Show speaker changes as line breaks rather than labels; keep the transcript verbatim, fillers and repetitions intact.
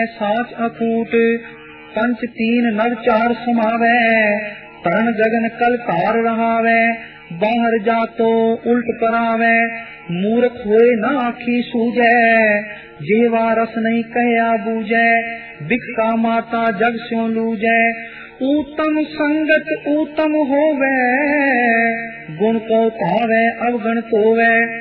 साच Akut पंच तीन नव चार समावे तरण गगन कल तार रहावे बाहर जातो उल्ट करावे मूर्ख होए ना आखी सूझे जेवा रस नहीं कहया बूझे बिका माता जग स्यों लूझे उत्तम संगत उत्तम होवे गुण को पावे अवगण तोवे